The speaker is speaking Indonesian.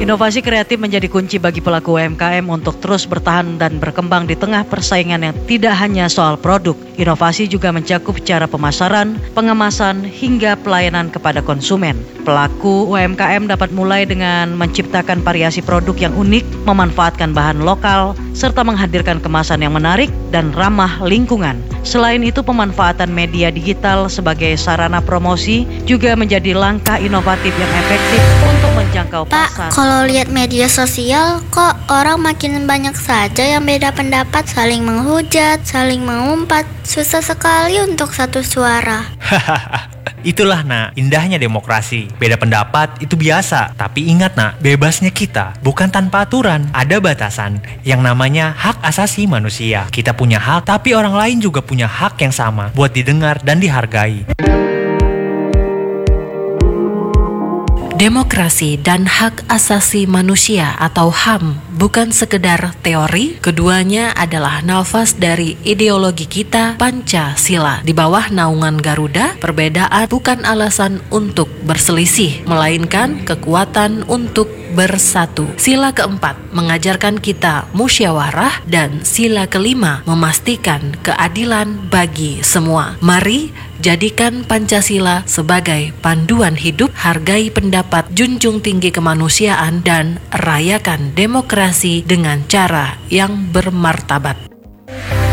Inovasi kreatif menjadi kunci bagi pelaku UMKM untuk terus bertahan dan berkembang di tengah persaingan yang tidak hanya soal produk. Inovasi juga mencakup cara pemasaran, pengemasan, hingga pelayanan kepada konsumen. Pelaku UMKM dapat mulai dengan menciptakan variasi produk yang unik, memanfaatkan bahan lokal, serta menghadirkan kemasan yang menarik dan ramah lingkungan. Selain itu, pemanfaatan media digital sebagai sarana promosi juga menjadi langkah inovatif yang efektif untuk menjangkau pasar. Pak, kalau lihat media sosial, kok orang makin banyak saja yang beda pendapat, saling menghujat, saling mengumpat. Susah sekali untuk satu suara. Itulah nak, indahnya demokrasi. Beda pendapat itu biasa, tapi ingat nak, bebasnya kita bukan tanpa aturan. Ada batasan yang namanya hak asasi manusia. Kita punya hak, tapi orang lain juga punya hak yang sama buat didengar dan dihargai. Demokrasi dan hak asasi manusia atau HAM bukan sekedar teori, keduanya adalah nafas dari ideologi kita, Pancasila. Di bawah naungan Garuda, perbedaan bukan alasan untuk berselisih, melainkan kekuatan untuk bersatu. Sila keempat mengajarkan kita musyawarah dan sila kelima memastikan keadilan bagi semua. Mari jadikan Pancasila sebagai panduan hidup, hargai pendapat, junjung tinggi kemanusiaan, dan rayakan demokrasi dengan cara yang bermartabat.